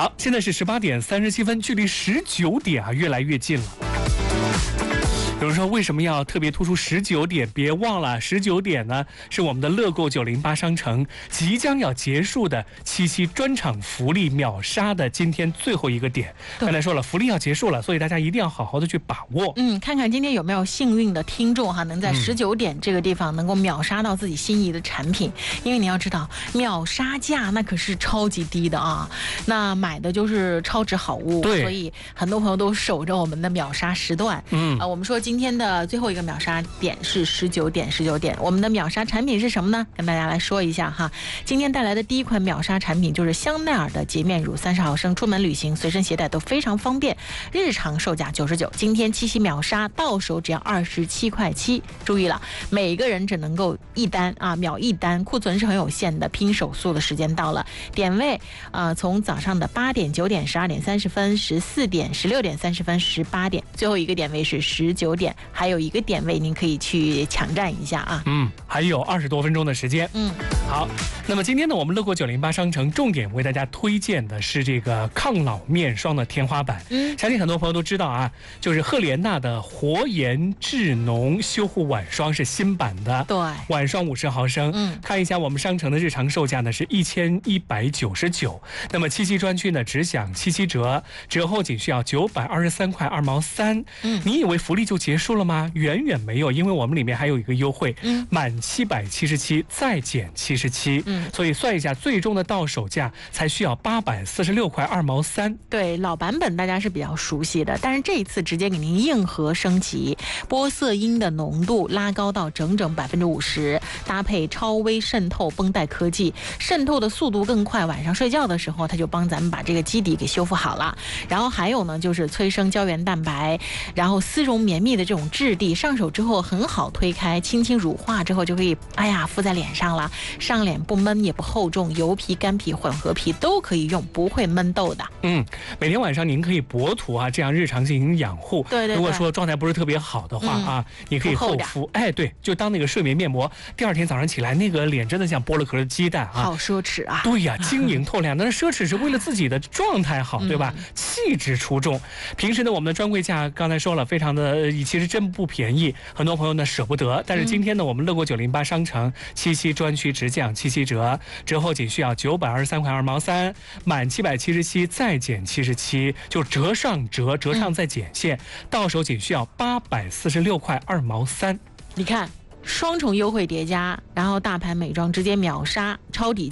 好，现在是18点37分，距离19点越来越近了。有人说为什么要特别突出19点？别忘了19点呢是我们的乐购908商城即将要结束的7夕专场福利秒杀的今天最后一个点。刚才说了，福利要结束了，所以大家一定要好好的去把握。 看看今天有没有幸运的听众能在19点这个地方能够秒杀到自己心仪的产品。因为你要知道，秒杀价那可是超级低的啊，那买的就是超值好物，所以很多朋友都守着我们的秒杀时段。我们说今天的最后一个秒杀点是19点，我们的秒杀产品是什么呢？跟大家来说一下哈。今天带来的第一款秒杀产品就是香奈儿的洁面乳30毫升，出门旅行随身携带都非常方便，日常售价99，今天7夕秒杀到手只要27.7块。注意了，每个人只能够一单啊，秒一单，库存是很有限的，拼手速的时间到了。点位从早上的8点、9点、12点30分、14点、16点30分、18点，最后一个点位是19点，还有一个点位您可以去抢占一下啊。 还有20多分钟的时间。好，那么今天呢，我们乐购908商城重点为大家推荐的是这个抗老面霜的天花板。相信很多朋友都知道啊，就是赫莲娜的活颜智浓修护晚霜是新版的， 对， 晚霜50毫升。看一下我们商城的日常售价呢是1199，那么7夕专区呢只享77折，折后仅需要923块2毛3。你以为福利就结束了吗？远远没有，因为我们里面还有一个优惠，满777再减77。所以算一下，最终的到手价才需要846块2毛3。 对，老版本大家是比较熟悉的，但是这一次直接给您硬核升级，玻色因的浓度拉高到整整50%，搭配超微渗透绷带科技，渗透的速度更快，晚上睡觉的时候它就帮咱们把这个基底给修复好了。然后还有呢，就是催生胶原蛋白，然后丝绒绵密的这种质地，上手之后很好推开，轻轻乳化之后就可以敷在脸上了，上脸不闷也不厚重，油皮干皮混合皮都可以用，不会闷痘的。 每天晚上您可以薄涂啊，这样日常进行养护。 对， 如果说状态不是特别好的话你可以厚敷，对，就当那个睡眠面膜，第二天早上起来那个脸真的像剥了壳的鸡蛋啊， 好奢侈啊。 对呀，晶莹透亮，但是奢侈是为了自己的状态好，对吧？气质出众。平时呢，我们的专柜价刚才说了，非常的其实真不便宜，很多朋友呢舍不得。但是今天呢，我们乐购908商城7夕专区直降77折，折后仅需要923块2毛3，满777再减77，就折上折，折上再减线，到手仅需要846块2毛3。 你看，双重优惠叠加，然后大牌美妆直接秒杀，抄底